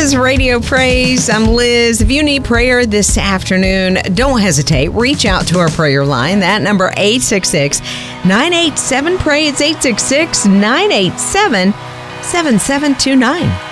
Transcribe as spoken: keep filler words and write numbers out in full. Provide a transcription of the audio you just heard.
is Radio Praise. I'm Liz. If you need prayer this afternoon, don't hesitate. Reach out to our prayer line. That number, eight six six, nine eight seven, pray. It's eight six six, nine eight seven, seven seven two nine.